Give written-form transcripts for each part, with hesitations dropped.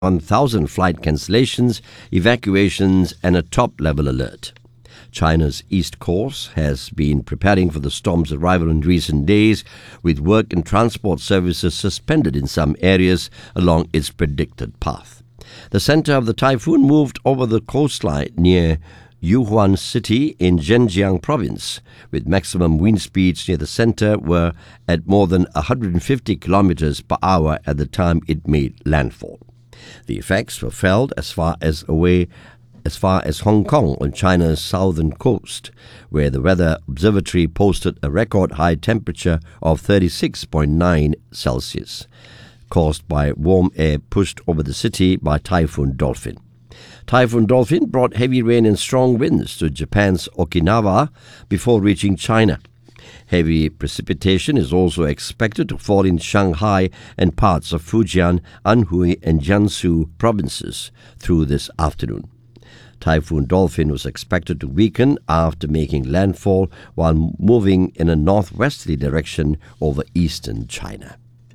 1,000 flight cancellations, evacuations, and a top-level alert. China's east coast has been preparing for the storm's arrival in recent days, with work and transport services suspended in some areas along its predicted path. The center of the typhoon moved over the coastline near Yuhuan City in Zhenjiang province, with maximum wind speeds near the center were at more than 150 kilometers per hour at the time it made landfall. The effects were felt as far as Hong Kong on China's southern coast, where the Weather Observatory posted a record high temperature of 36.9 Celsius, caused by warm air pushed over the city by Typhoon Dolphin. Typhoon Dolphin brought heavy rain and strong winds to Japan's Okinawa before reaching China. Heavy precipitation is also expected to fall in Shanghai and parts of Fujian, Anhui, and Jiangsu provinces through this afternoon. Typhoon Dolphin was expected to weaken after making landfall while moving in a northwesterly direction over eastern China.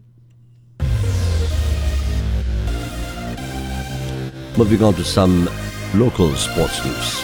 Moving on to some local sports news.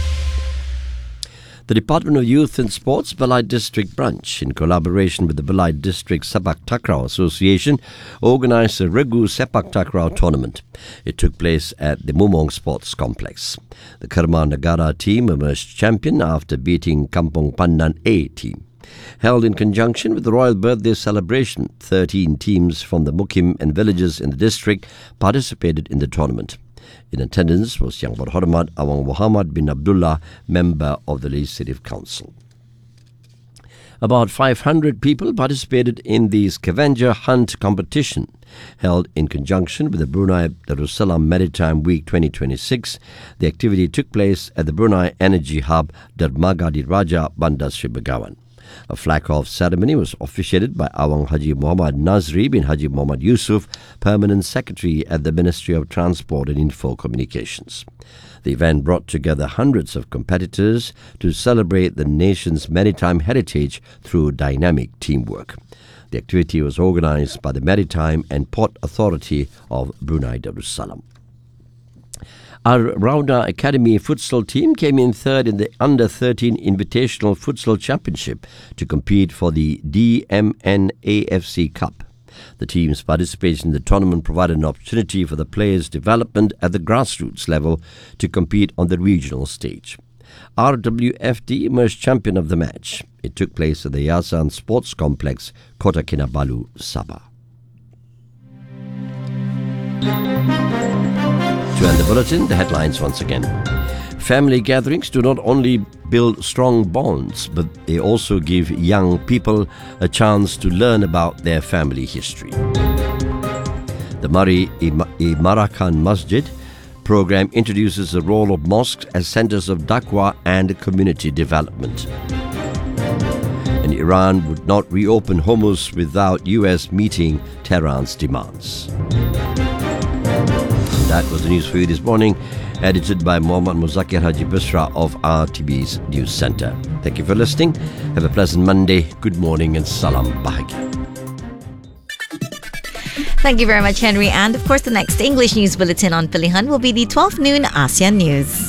The Department of Youth and Sports Belait District Branch, in collaboration with the Belait District Sepak Takraw Association, organised a Regu Sepak Takraw tournament. It took place at the Mumong Sports Complex. The Kerma Negara team emerged champion after beating Kampong Pandan A team. Held in conjunction with the Royal Birthday celebration, 13 teams from the Mukim and villages in the district participated in the tournament. In attendance was Yang Berhormat Awang Muhammad bin Abdullah, member of the Legislative Council. About 500 people participated in the scavenger hunt competition held in conjunction with the Brunei Darussalam Maritime Week 2026. The activity took place at the Brunei Energy Hub, Dermaga di Raja, Bandar Sri Begawan. A flag-off ceremony was officiated by Awang Haji Muhammad Nazri bin Haji Muhammad Yusuf, Permanent Secretary at the Ministry of Transport and Info Communications. The event brought together hundreds of competitors to celebrate the nation's maritime heritage through dynamic teamwork. The activity was organized by the Maritime and Port Authority of Brunei Darussalam. Our Rauda Academy futsal team came in third in the Under-13 Invitational Futsal Championship to compete for the DMN AFC Cup. The team's participation in the tournament provided an opportunity for the players' development at the grassroots level to compete on the regional stage. RWFD emerged champion of the match. It took place at the Yayasan Sports Complex, Kota Kinabalu, Sabah. To end the bulletin, the headlines once again. Family gatherings do not only build strong bonds, but they also give young people a chance to learn about their family history. The Mari-i-Marakan Masjid program introduces the role of mosques as centers of da'wah and community development. And Iran would not reopen Hormuz without US meeting Tehran's demands. That was the news for you this morning, edited by Muhammad Muzakir Haji Bisra of RTB's News Centre. Thank you for listening. Have a pleasant Monday. Good morning and salam bahagia. Thank you very much, Henry. And of course, the next English news bulletin on Pilihan will be the 12 noon ASEAN News.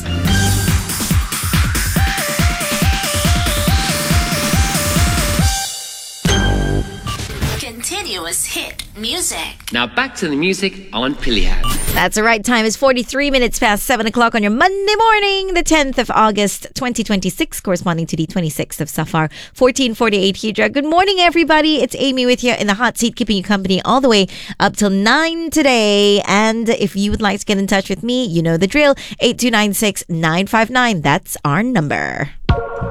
Continuous hit music. Now back to the music on Pilihan. That's the right time. It's 43 minutes past 7 o'clock on your Monday morning, the 10th of August, 2026, corresponding to the 26th of Safar, 1448 Hijra. Good morning, everybody. It's Amy with you in the hot seat, keeping you company all the way up till 9 today. And if you would like to get in touch with me, you know the drill, 8296-959. That's our number.